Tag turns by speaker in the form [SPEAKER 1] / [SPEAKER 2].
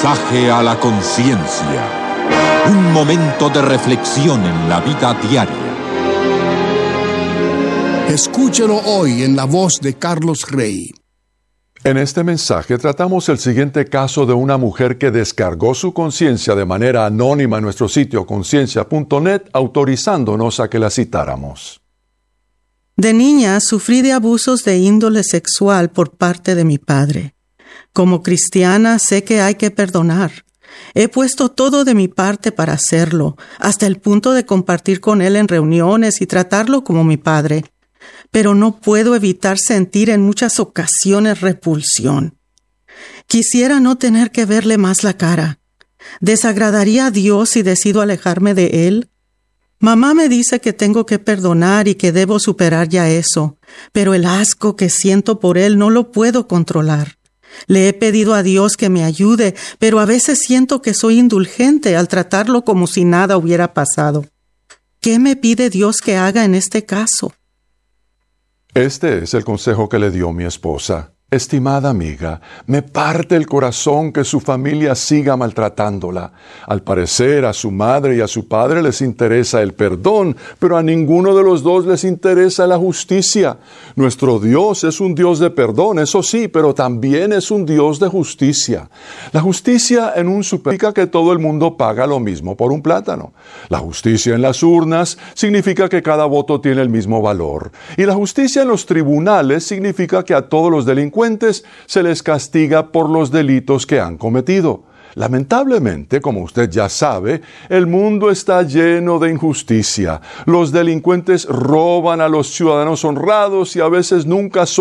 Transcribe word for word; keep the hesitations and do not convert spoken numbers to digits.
[SPEAKER 1] Mensaje a la conciencia. Un momento de reflexión en la vida diaria.
[SPEAKER 2] Escúchelo hoy en la voz de Carlos Rey.
[SPEAKER 3] En este mensaje tratamos el siguiente caso de una mujer que descargó su conciencia de manera anónima en nuestro sitio conciencia punto net, autorizándonos a que la citáramos.
[SPEAKER 4] De niña sufrí de abusos de índole sexual por parte de mi padre. Como cristiana sé que hay que perdonar. He puesto todo de mi parte para hacerlo, hasta el punto de compartir con él en reuniones y tratarlo como mi padre. Pero no puedo evitar sentir en muchas ocasiones repulsión. Quisiera no tener que verle más la cara. ¿Desagradaría a Dios si decido alejarme de él? Mamá me dice que tengo que perdonar y que debo superar ya eso, pero el asco que siento por él no lo puedo controlar. Le he pedido a Dios que me ayude, pero a veces siento que soy indulgente al tratarlo como si nada hubiera pasado. ¿Qué me pide Dios que haga en este caso?
[SPEAKER 3] Este es el consejo que le dio mi esposa. Estimada amiga, me parte el corazón que su familia siga maltratándola. Al parecer, a su madre y a su padre les interesa el perdón, pero a ninguno de los dos les interesa la justicia. Nuestro Dios es un Dios de perdón, eso sí, pero también es un Dios de justicia. La justicia en un super significa que todo el mundo paga lo mismo por un plátano. La justicia en las urnas significa que cada voto tiene el mismo valor. Y la justicia en los tribunales significa que a todos los delincuentes se les castiga por los delitos que han cometido. Lamentablemente, como usted ya sabe, el mundo está lleno de injusticia. Los delincuentes roban a los ciudadanos honrados y a veces nunca son